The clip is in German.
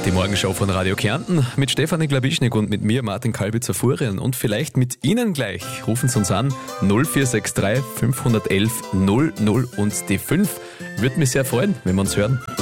Die Morgenshow von Radio Kärnten mit Stefanie Glawischnik und mit mir, Martin Kalbitzer-Furien. Und vielleicht mit Ihnen gleich. Rufen Sie uns an 0463 511 00 und die 5. Würde mich sehr freuen, wenn wir uns hören.